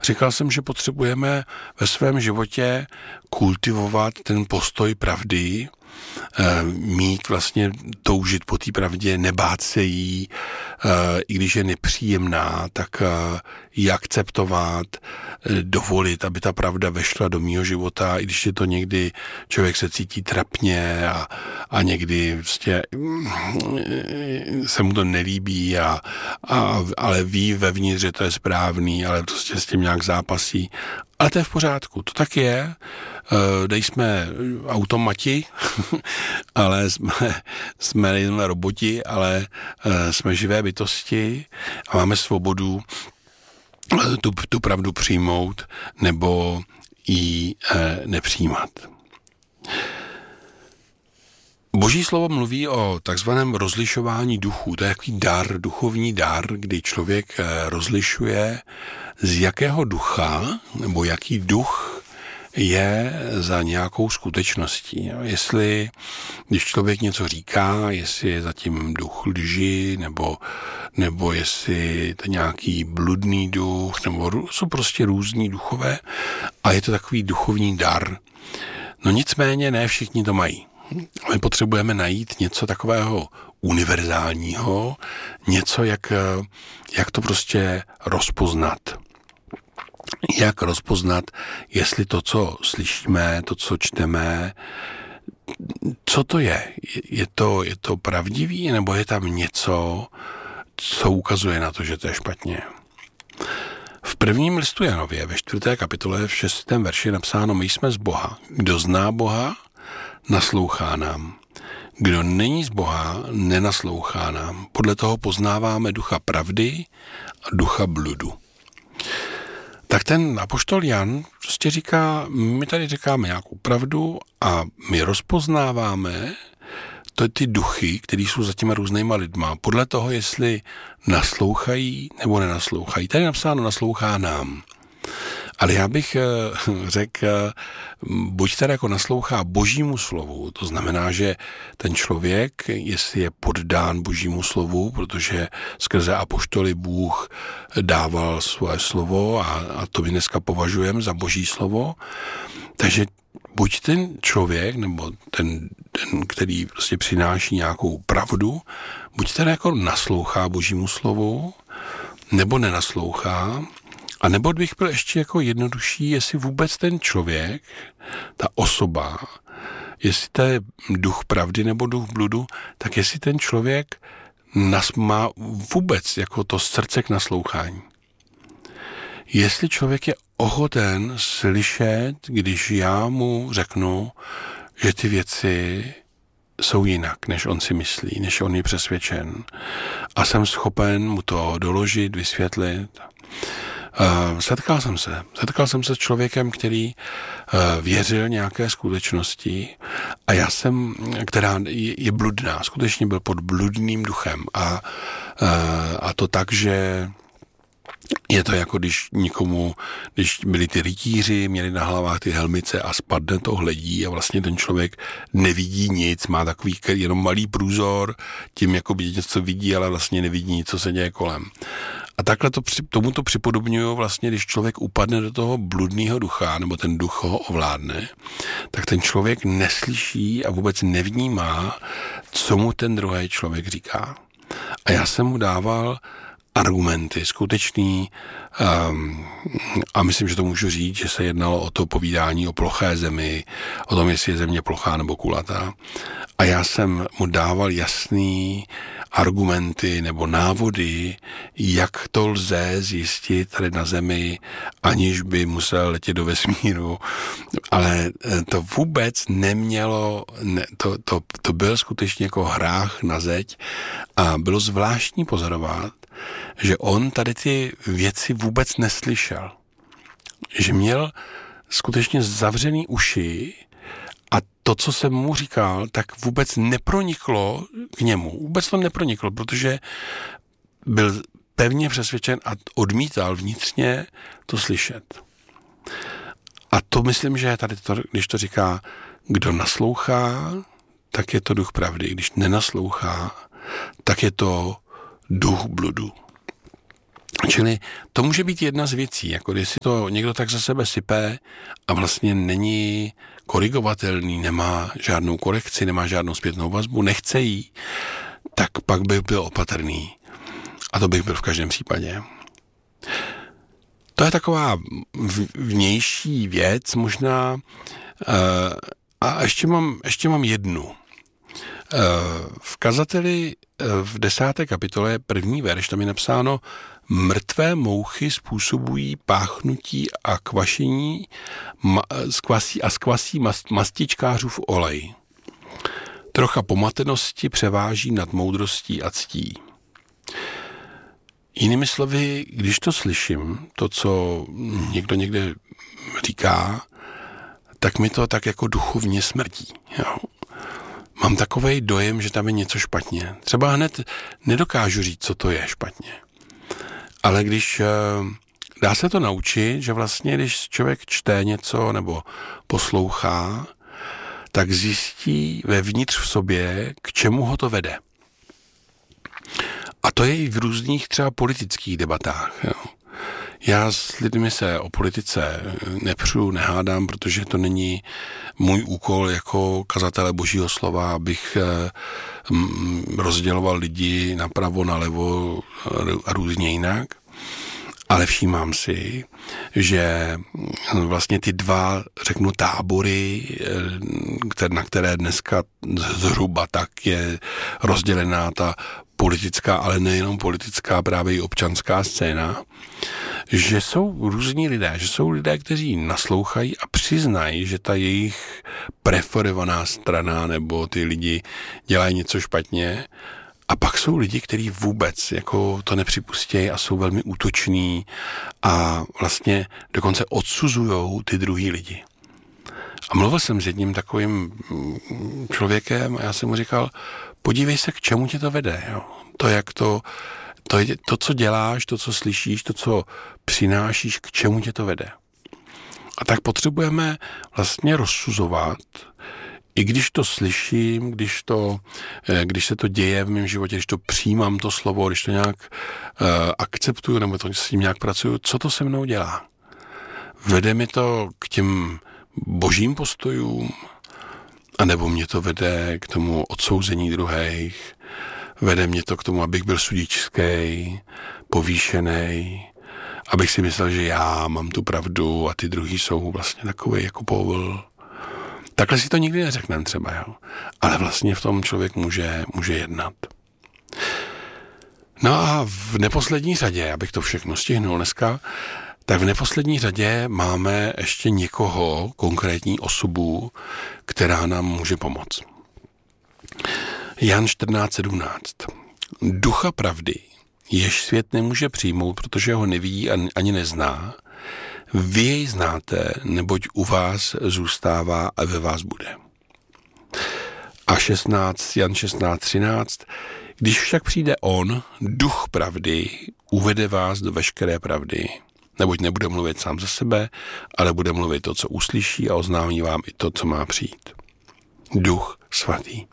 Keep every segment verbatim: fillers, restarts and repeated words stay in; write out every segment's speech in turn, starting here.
Říkal jsem, že potřebujeme ve svém životě kultivovat ten postoj pravdy, mít vlastně, toužit po té pravdě, nebát se jí, i když je nepříjemná, tak ji akceptovat, dovolit, aby ta pravda vešla do mýho života, i když je to někdy, člověk se cítí trapně a, a někdy prostě se mu to nelíbí, a, a, ale ví vevnitř, že to je správný, ale prostě s tím nějak zápasí. Ale to je v pořádku, to tak je. Dej jsme automati, ale jsme, jsme nejsme roboti, ale jsme živé bytosti a máme svobodu tu, tu pravdu přijmout nebo ji nepřijímat. Boží slovo mluví o takzvaném rozlišování duchů. To je takový dar, duchovní dar, kdy člověk rozlišuje, z jakého ducha nebo jaký duch je za nějakou skutečností. Jestli, když člověk něco říká, jestli je zatím duch lži, nebo, nebo jestli to nějaký bludný duch, nebo jsou prostě různý duchové a je to takový duchovní dar. No nicméně ne všichni to mají. My potřebujeme najít něco takového univerzálního, něco, jak, jak to prostě rozpoznat. Jak rozpoznat, jestli to, co slyšíme, to, co čteme, co to je? Je to, je to pravdivý, nebo je tam něco, co ukazuje na to, že to je špatně? V prvním listu Janově, ve čtvrté kapitole, v šestém verši je napsáno: my jsme z Boha. Kdo zná Boha, naslouchá nám. Kdo není z Boha, nenaslouchá nám. Podle toho poznáváme ducha pravdy a ducha bludu. Tak ten apoštol Jan prostě říká, my tady říkáme nějakou pravdu a my rozpoznáváme to ty duchy, které jsou za těma různýma lidma, podle toho, jestli naslouchají nebo nenaslouchají. Tady je napsáno, naslouchá nám. Ale já bych řekl, buď teda jako naslouchá Božímu slovu, to znamená, že ten člověk, jestli je poddán Božímu slovu, protože skrze apoštoly Bůh dával svoje slovo a, a to my dneska považujeme za Boží slovo, takže buď ten člověk, nebo ten, ten, který prostě přináší nějakou pravdu, buď teda jako naslouchá Božímu slovu, nebo nenaslouchá. A nebo bych byl ještě jako jednodušší, jestli vůbec ten člověk, ta osoba, jestli to je duch pravdy nebo duch bludu, tak jestli ten člověk nas má vůbec jako to srdce k naslouchání. Jestli člověk je ochoten slyšet, když já mu řeknu, že ty věci jsou jinak, než on si myslí, než on je přesvědčen. A jsem schopen mu to doložit, vysvětlit. Uh, setkal jsem se. Setkal jsem se s člověkem, který uh, věřil nějaké skutečnosti a já jsem, která je, je bludná, skutečně byl pod bludným duchem a, uh, a to tak, že je to jako když nikomu, když byli ty rytíři, měli na hlavách ty helmice a spadne to hledí a vlastně ten člověk nevidí nic, má takový jenom malý průzor, tím jako by něco vidí, ale vlastně nevidí nic, co se děje kolem. A takhle to, tomu to připodobňuju vlastně, když člověk upadne do toho bludného ducha, nebo ten duch ho ovládne, tak ten člověk neslyší a vůbec nevnímá, co mu ten druhý člověk říká. A já jsem mu dával argumenty skutečný um, a myslím, že to můžu říct, že se jednalo o to povídání o ploché zemi, o tom, jestli je země plochá nebo kulatá. A já jsem mu dával jasný argumenty nebo návody, jak to lze zjistit tady na zemi, aniž by musel letět do vesmíru. Ale to vůbec nemělo, ne, to, to, to byl skutečně jako hrách na zeď a bylo zvláštní pozorovat, že on tady ty věci vůbec neslyšel. Že měl skutečně zavřený uši a to, co jsem mu říkal, tak vůbec neproniklo k němu. Vůbec to neproniklo, protože byl pevně přesvědčen a odmítal vnitřně to slyšet. A to myslím, že tady to, když to říká, kdo naslouchá, tak je to duch pravdy. Když nenaslouchá, tak je to duch bludu. Čili to může být jedna z věcí, jako když si to někdo tak za sebe sype a vlastně není korigovatelný, nemá žádnou korekci, nemá žádnou zpětnou vazbu, nechce jí, tak pak bych byl opatrný. A to bych byl v každém případě. To je taková vnější věc možná. A ještě mám, ještě mám jednu. V kazateli v desáté kapitole první verš, tam je napsáno: mrtvé mouchy způsobují páchnutí a kvašení ma, skvasí, a skvasí mast, mastičkářův olej. Trocha pomatenosti převáží nad moudrostí a ctí. Jinými slovy, když to slyším, to, co někdo někde říká, tak mi to tak jako duchovně smrdí. Jo. Mám takovej dojem, že tam je něco špatně. Třeba hned nedokážu říct, co to je špatně. Ale když dá se to naučit, že vlastně, když člověk čte něco nebo poslouchá, tak zjistí vevnitř v sobě, k čemu ho to vede. A to je i v různých třeba politických debatách. Jo. Já s lidmi se o politice nepřu, nehádám, protože to není můj úkol jako kazatele Božího slova, abych rozděloval lidi napravo, nalevo a různě jinak. Ale všímám si, že vlastně ty dva, řeknu, tábory, na které dneska zhruba tak je rozdělená ta politická, ale nejenom politická, právě i občanská scéna, že jsou různí lidé, že jsou lidé, kteří naslouchají a přiznají, že ta jejich preferovaná strana nebo ty lidi dělají něco špatně. A pak jsou lidi, kteří vůbec jako to nepřipustějí a jsou velmi útoční a vlastně dokonce odsuzujou ty druhý lidi. A mluvil jsem s jedním takovým člověkem a já jsem mu říkal, podívej se, k čemu tě to vede. Jo? To, jak to, to, to, co děláš, to, co slyšíš, to, co přinášíš, k čemu tě to vede. A tak potřebujeme vlastně rozsuzovat, i když to slyším, když, to, když se to děje v mém životě, když to přijímám to slovo, když to nějak uh, akceptuju nebo to s tím nějak pracuju, co to se mnou dělá? Vede mi to k těm božím postojům, anebo mě to vede k tomu odsouzení druhých, vede mě to k tomu, abych byl sudičský, povýšený, abych si myslel, že já mám tu pravdu a ty druhý jsou vlastně takový jako povol. Takhle si to nikdy neřekneme třeba, jo. Ale vlastně v tom člověk může, může jednat. No a v neposlední řadě, abych to všechno stihnul dneska, tak v neposlední řadě máme ještě někoho, konkrétní osobu, která nám může pomoct. Jan čtrnáct sedmnáct. Ducha pravdy, jež svět nemůže přijmout, protože ho nevidí ani nezná, vy jej znáte, neboť u vás zůstává a ve vás bude. A šestnáct, Jan šestnáct třináct. Když však přijde on, duch pravdy, uvede vás do veškeré pravdy, neboť nebude mluvit sám za sebe, ale bude mluvit to, co uslyší a oznámí vám i to, co má přijít. Duch svatý.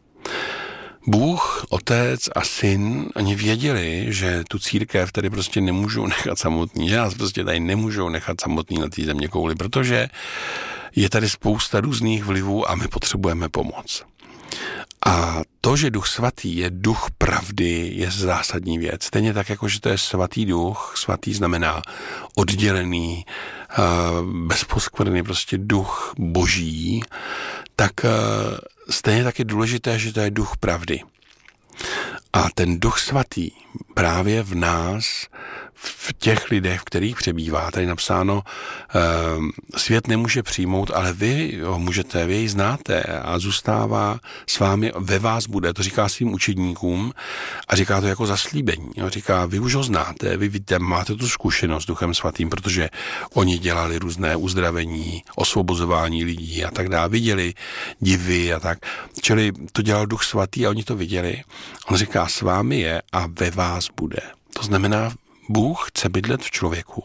Bůh, Otec a Syn, oni věděli, že tu církev tady prostě nemůžou nechat samotný, že nás prostě tady nemůžou nechat samotný na té země kouli, protože je tady spousta různých vlivů a my potřebujeme pomoc. A to, že Duch Svatý je duch pravdy, je zásadní věc. Stejně tak, jako že to je svatý duch, svatý znamená oddělený, bezposkvrný, prostě duch boží, tak stejně tak je důležité, že to je duch pravdy. A ten duch svatý právě v nás, v těch lidech, v kterých přebývá, tady napsáno, svět nemůže přijmout, ale vy ho můžete, vy jej znáte a zůstává s vámi, ve vás bude, to říká svým učedníkům a říká to jako zaslíbení. Jo? Říká, vy už ho znáte, vy víte, máte tu zkušenost s Duchem svatým, protože oni dělali různé uzdravení, osvobozování lidí a tak dále, viděli divy a tak. Čili to dělal Duch svatý a oni to viděli. On říká, s vámi je a ve vás bude. To znamená, Bůh chce bydlet v člověku.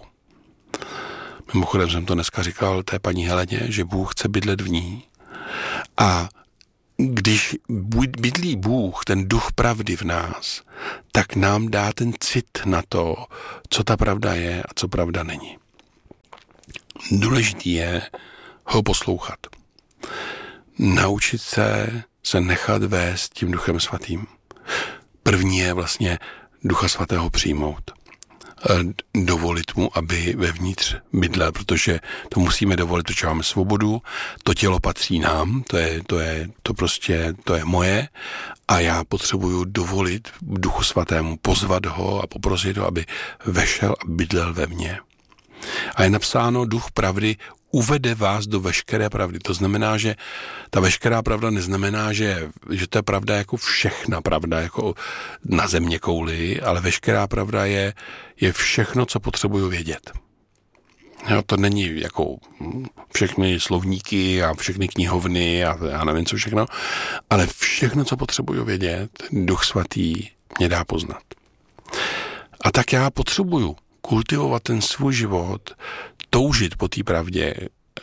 Mimochodem jsem to dneska říkal té paní Heleně, že Bůh chce bydlet v ní. A když bydlí Bůh, ten duch pravdy v nás, tak nám dá ten cit na to, co ta pravda je a co pravda není. Důležitý je ho poslouchat. Naučit se se nechat vést tím Duchem Svatým. První je vlastně Ducha Svatého přijmout. Dovolit mu, aby vevnitř bydlel, protože to musíme dovolit, protože máme svobodu, to tělo patří nám, to je, to je, to prostě, to je moje a já potřebuju dovolit Duchu Svatému, pozvat ho a poprosit ho, aby vešel a bydlel ve mně. A je napsáno, Duch pravdy uvede vás do veškeré pravdy. To znamená, že ta veškerá pravda neznamená, že, že to je pravda jako všechna pravda, jako na země kouli, ale veškerá pravda je, je všechno, co potřebuju vědět. Jo, to není jako všechny slovníky a všechny knihovny a já nevím co všechno, ale všechno, co potřebuju vědět, Duch Svatý mě dá poznat. A tak já potřebuju kultivovat ten svůj život, toužit po té pravdě,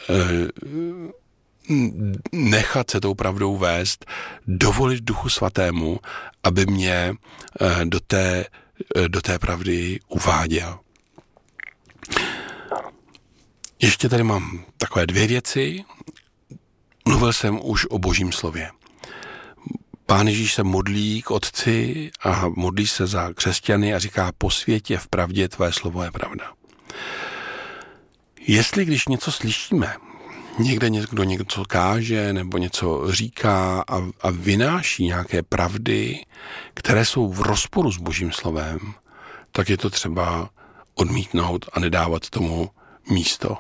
nechat se tou pravdou vést, dovolit Duchu Svatému, aby mě do té, do té pravdy uváděl. Ještě tady mám takové dvě věci. Mluvil jsem už o Božím slově. Pán Ježíš se modlí k Otci a modlí se za křesťany a říká, posvěť je v pravdě, tvé slovo je pravda. Jestli když něco slyšíme, někde někdo něco káže nebo něco říká a, a vynáší nějaké pravdy, které jsou v rozporu s Božím slovem, tak je to třeba odmítnout a nedávat tomu místo.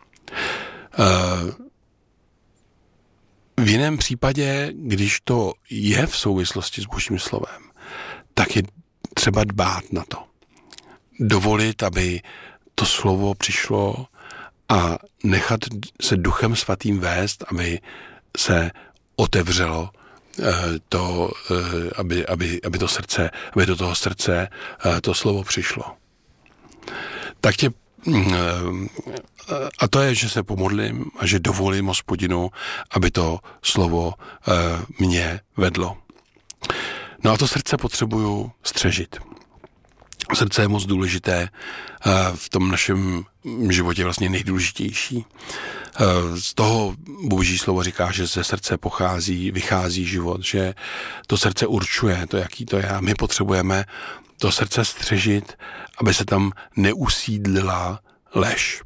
V jiném případě, když to je v souvislosti s Božím slovem, tak je třeba dbát na to. Dovolit, aby to slovo přišlo a nechat se Duchem Svatým vést, aby se otevřelo to, aby, aby, aby to srdce, aby do toho srdce to slovo přišlo. Tak tě a to je, že se pomodlím a že dovolím Hospodinu, aby to slovo mě vedlo. No a to srdce potřebuju střežit. Srdce je moc důležité, v tom našem životě vlastně nejdůležitější. Z toho Boží slovo říká, že ze srdce pochází, vychází život, že to srdce určuje to, jaký to je. A my potřebujeme to srdce střežit, aby se tam neusídlila lež.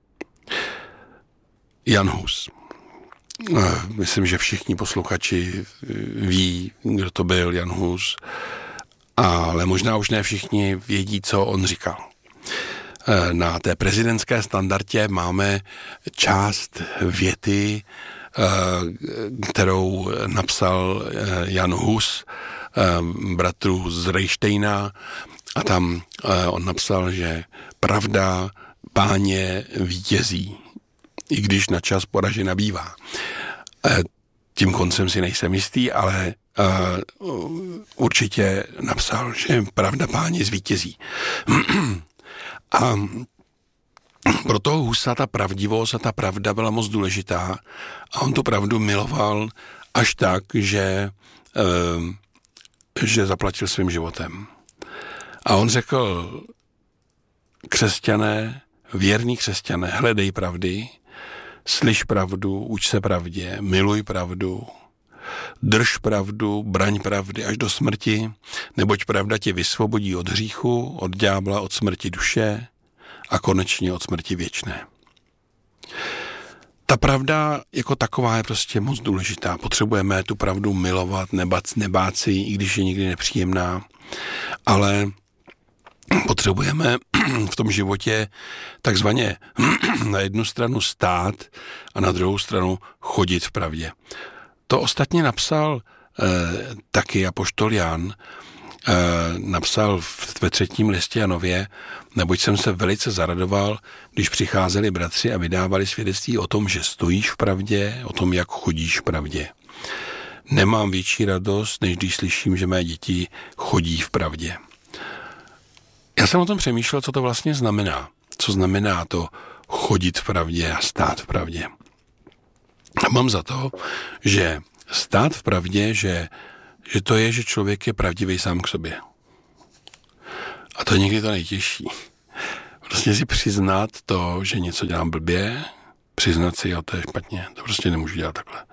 Jan Hus. Myslím, že všichni posluchači ví, kdo to byl Jan Hus, ale možná už ne všichni vědí, co on říkal. Na té prezidentské standardě máme část věty, kterou napsal Jan Hus, bratru z Reištejna, a tam on napsal, že pravda Páně vítězí, i když na čas poražena bývá. Tím koncem si nejsem jistý, ale určitě napsal, že pravda Páně zvítězí. A pro toho Husa ta pravdivost a ta pravda byla moc důležitá a on tu pravdu miloval až tak, že, že zaplatil svým životem. A on řekl, křesťané, věrní křesťané, hledej pravdy, slyš pravdu, uč se pravdě, miluj pravdu, drž pravdu, braň pravdy až do smrti, neboť pravda tě vysvobodí od hříchu, od ďábla, od smrti duše a konečně od smrti věčné. Ta pravda jako taková je prostě moc důležitá. Potřebujeme tu pravdu milovat, nebát, nebát si ji, i když je někdy nepříjemná, ale potřebujeme v tom životě takzvaně na jednu stranu stát a na druhou stranu chodit v pravdě. To ostatně napsal eh, taky apoštol Jan, eh, napsal v, ve třetím listě Janově, neboť jsem se velice zaradoval, když přicházeli bratři a vydávali svědectví o tom, že stojíš v pravdě, o tom, jak chodíš v pravdě. Nemám větší radost, než když slyším, že mé děti chodí v pravdě. Já jsem o tom přemýšlel, co to vlastně znamená. Co znamená to chodit v pravdě a stát v pravdě. A mám za to, že stát v pravdě, že, že to je, že člověk je pravdivý sám k sobě. A to je někdy to nejtěžší. Prostě si přiznat to, že něco dělám blbě, přiznat si, jo, to je špatně, to prostě nemůžu dělat takhle.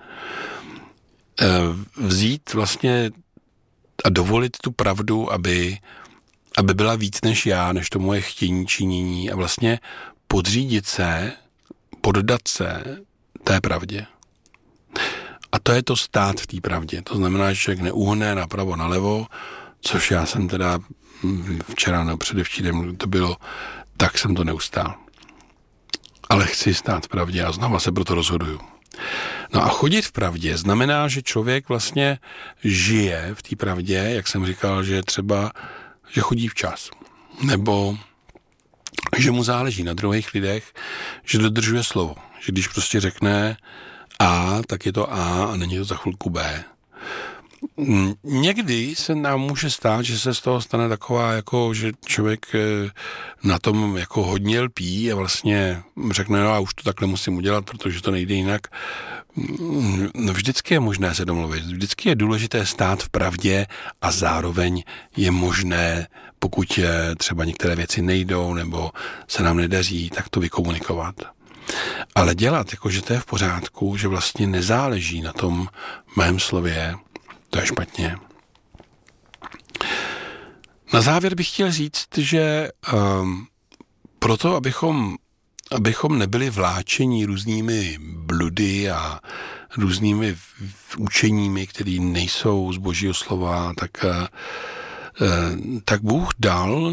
Vzít vlastně a dovolit tu pravdu, aby, aby byla víc než já, než to moje chtění, činění a vlastně podřídit se, poddat se té pravdě. A to je to stát v té pravdě. To znamená, že člověk neuhne napravo, nalevo, což já jsem teda včera nebo předevčírem to bylo, tak jsem to neustál. Ale chci stát v pravdě a znova se proto rozhoduju. No a chodit v pravdě znamená, že člověk vlastně žije v té pravdě, jak jsem říkal, že třeba, že chodí včas. Nebo že mu záleží na druhých lidech, že dodržuje slovo. Že když prostě řekne A, tak je to A a není to za chvilku B. Někdy se nám může stát, že se z toho stane taková, jako, že člověk na tom jako hodně lpí a vlastně řekne, no a už to takhle musím udělat, protože to nejde jinak. No vždycky je možné se domluvit. Vždycky je důležité stát v pravdě a zároveň je možné, pokud třeba některé věci nejdou nebo se nám nedaří, tak to vykomunikovat. Ale dělat, jako že to je v pořádku, že vlastně nezáleží na tom mém slově, to je špatně. Na závěr bych chtěl říct, že um, proto, abychom, abychom nebyli vláčeni různými bludy a různými učeními, které nejsou z Božího slova, tak, uh, tak Bůh dal, uh,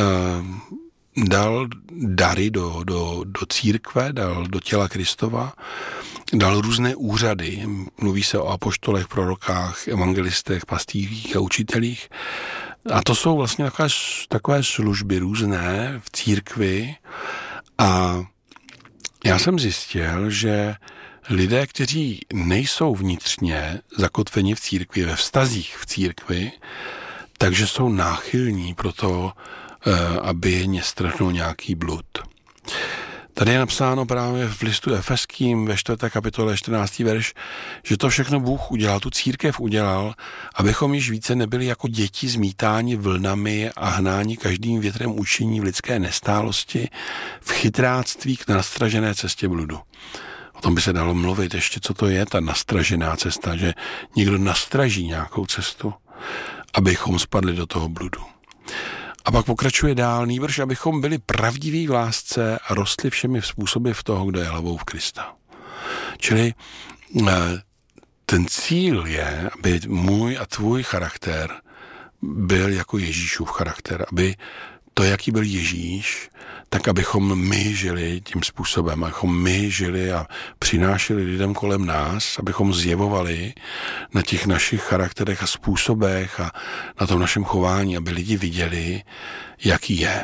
dal dary do, do, do církve, dal do těla Kristova, dal různé úřady. Mluví se o apoštolech, prorokách, evangelistech, pastýřích a učitelích. A to jsou vlastně takové, takové služby různé v církvi. A já jsem zjistil, že lidé, kteří nejsou vnitřně zakotveni v církvi, ve vztazích v církvi, takže jsou náchylní pro to, aby je nestrhnul nějaký blud. Tady je napsáno právě v listu Efeským ve čtvrté kapitole čtrnáctý verš, že to všechno Bůh udělal, tu církev udělal, abychom již více nebyli jako děti zmítáni vlnami a hnáni každým větrem učení v lidské nestálosti, v chytráctví k nastražené cestě bludu. O tom by se dalo mluvit ještě, co to je ta nastražená cesta, že někdo nastraží nějakou cestu, abychom spadli do toho bludu. A pak pokračuje dál, nýbrž, abychom byli pravdiví v lásce a rostli všemi způsoby v toho, kdo je hlavou v Krista. Čili ten cíl je, aby můj a tvůj charakter byl jako Ježíšův charakter, aby to, jaký byl Ježíš, tak abychom my žili tím způsobem, abychom my žili a přinášeli lidem kolem nás, abychom zjevovali na těch našich charakterech a způsobech a na tom našem chování, aby lidi viděli, jaký je.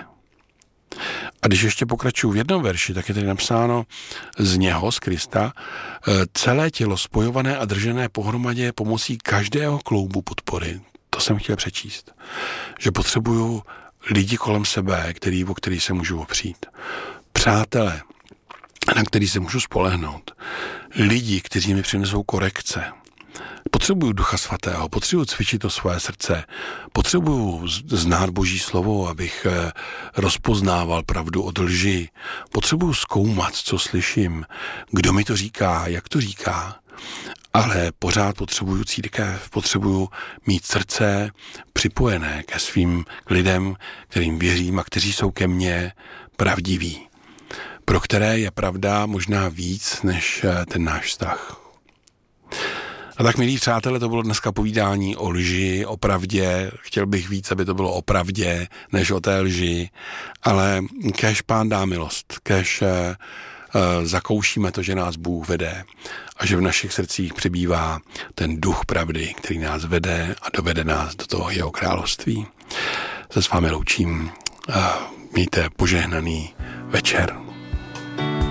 A když ještě pokračuju v jednom verši, tak je tady napsáno z něho, z Krista, celé tělo spojované a držené pohromadě pomocí každého kloubu podpory. To jsem chtěl přečíst. Že potřebuju lidi kolem sebe, který, o který se můžu opřít. Přátelé, na který se můžu spolehnout. Lidi, kteří mi přinesou korekce. Potřebuju Ducha Svatého, potřebuju cvičit to své srdce, potřebuju znát Boží slovo, abych rozpoznával pravdu od lži. Potřebuju zkoumat, co slyším, kdo mi to říká, jak to říká. Ale pořád potřebuju církev, potřebuju mít srdce připojené ke svým lidem, kterým věřím a kteří jsou ke mně pravdiví. Pro které je pravda možná víc než ten náš vztah. A tak, milí přátelé, to bylo dneska povídání o lži, o pravdě. Chtěl bych víc, aby to bylo o pravdě, než o té lži. Ale kéž Pán dá milost, kéž uh, zakoušíme to, že nás Bůh vede a že v našich srdcích přebývá ten duch pravdy, který nás vede a dovede nás do toho jeho království. Se s vámi loučím. Uh, mějte požehnaný večer.